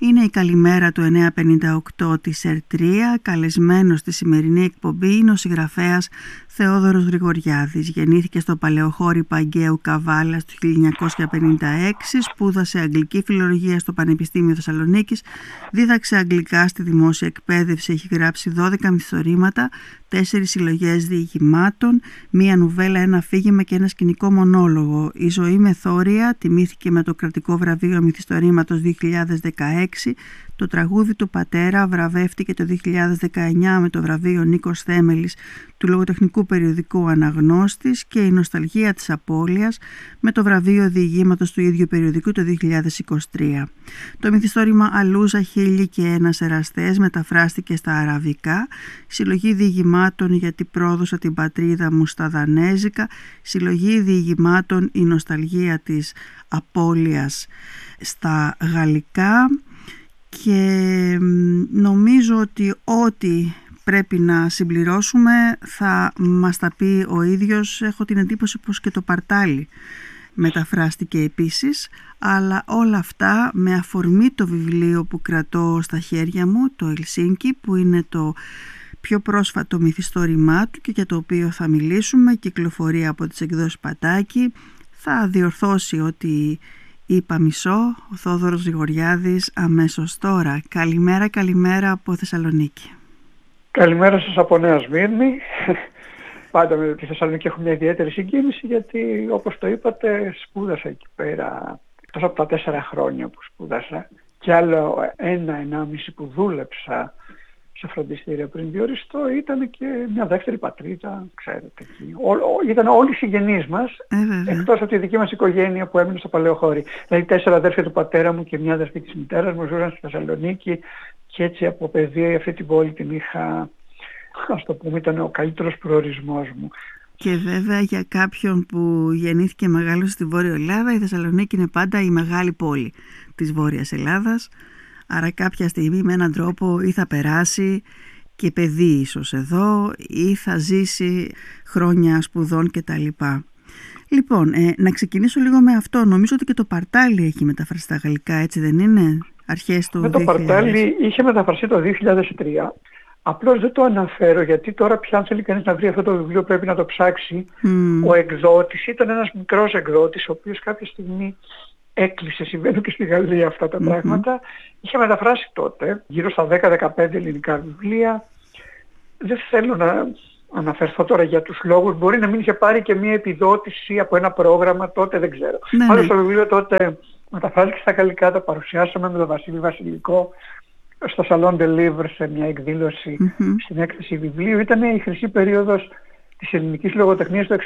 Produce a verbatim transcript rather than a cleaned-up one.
Είναι η καλημέρα του εννιακόσια πενήντα οκτώ της ΕΡΤ τρία. Καλεσμένος στη σημερινή εκπομπή είναι ο συγγραφέας Θεόδωρος Γρηγοριάδης. Γεννήθηκε στο Παλαιοχώρι Αγκαίου Καβάλας το χίλια εννιακόσια πενήντα έξι, σπούδασε αγγλική φιλολογία στο Πανεπιστήμιο Θεσσαλονίκης, δίδαξε αγγλικά στη δημόσια εκπαίδευση, έχει γράψει δώδεκα μυθιστορήματα, τέσσερις συλλογές διηγημάτων, μία νουβέλα, ένα αφήγημα και ένα σκηνικό μονόλογο. Η ζωή μεθόρια τιμήθηκε με το κρατικό βραβείο μυθιστορήματος δύο χιλιάδες δεκαέξι. Το τραγούδι του πατέρα βραβεύτηκε το δύο χιλιάδες δεκαεννιά με το βραβείο Νίκος Θέμελης του λογοτεχνικού περιοδικού Αναγνώστης και η νοσταλγία της απώλειας με το βραβείο διηγήματος του ίδιου περιοδικού το δύο χιλιάδες είκοσι τρία. Το μυθιστόρημα Αλούζα, χίλιοι και ένας εραστές μεταφράστηκε στα αραβικά, συλλογή διηγημάτων Γιατί πρόδωσα την πατρίδα μου στα δανέζικα, συλλογή διηγημάτων Η νοσταλγία της απώλειας στα γαλλικά. Και νομίζω ότι ό,τι πρέπει να συμπληρώσουμε θα μας τα πει ο ίδιος. Έχω την εντύπωση πως και το Παρτάλι μεταφράστηκε επίσης, αλλά όλα αυτά με αφορμή το βιβλίο που κρατώ στα χέρια μου, το Ελσίνκι, που είναι το πιο πρόσφατο μυθιστόρημά του και για το οποίο θα μιλήσουμε. Κυκλοφορεί από τις εκδόσεις Πατάκη. Θα διορθώσει ότι είπα μισό, ο Θόδωρος Γρηγοριάδης αμέσως τώρα. Καλημέρα, καλημέρα από Θεσσαλονίκη. Καλημέρα σας από Νέα Σμύρνη. Πάντα με τη Θεσσαλονίκη έχω μια ιδιαίτερη συγκίνηση, γιατί όπως το είπατε σπούδασα εκεί πέρα, εκτός από τα τέσσερα χρόνια που σπούδασα και άλλο ένα, ενάμιση που δούλεψα σε φροντιστήρια πριν διοριστώ, ήταν και μια δεύτερη πατρίδα, ξέρετε εκεί. Ό, ό, ήταν όλοι οι συγγενείς μας, ε, εκτός από τη δική μας οικογένεια που έμεινε στο Παλαιοχώρι. Δηλαδή τέσσερα αδέρφια του πατέρα μου και μια αδερφή της μητέρας μου ζούσαν στη Θεσσαλονίκη και έτσι από παιδεία αυτή την πόλη την είχα, ας το πούμε, ήταν ο καλύτερος προορισμός μου. Και βέβαια για κάποιον που γεννήθηκε μεγάλωσε στη Βόρεια Ελλάδα, η Θεσσαλονίκη είναι πάντα η μεγάλη πόλη της Βόρειας Ελλάδας. Άρα κάποια στιγμή με έναν τρόπο ή θα περάσει και παιδί ίσως εδώ ή θα ζήσει χρόνια σπουδών κτλ. Λοιπόν, ε, να ξεκινήσω λίγο με αυτό. Νομίζω ότι και το Παρτάλι έχει μεταφραστεί στα γαλλικά, έτσι δεν είναι? Αρχές του με το δύο χιλιάδες. Παρτάλι είχε μεταφραστεί το δύο χιλιάδες τρία. Απλώς δεν το αναφέρω, γιατί τώρα πια αν θέλει κανείς να βρει αυτό το βιβλίο πρέπει να το ψάξει. Mm. Ο εκδότης ήταν ένας μικρός εκδότης, ο οποίος κάποια στιγμή έκλεισε, συμβαίνουν και στη Γαλλία αυτά τα mm-hmm. πράγματα. Είχε μεταφράσει τότε γύρω στα δέκα δεκαπέντε ελληνικά βιβλία. Δεν θέλω να αναφερθώ τώρα για τους λόγους. Μπορεί να μην είχε πάρει και μία επιδότηση από ένα πρόγραμμα τότε, δεν ξέρω. Ναι, Πάντως ναι. το βιβλίο τότε μεταφράστηκε στα γαλλικά, το παρουσιάσαμε με τον Βασίλη Βασιλικό στο Salon de Livre σε μια εκδήλωση mm-hmm. στην έκθεση βιβλίου. Ήταν η χρυσή περίοδος της ελληνικής λογοτεχνίας στο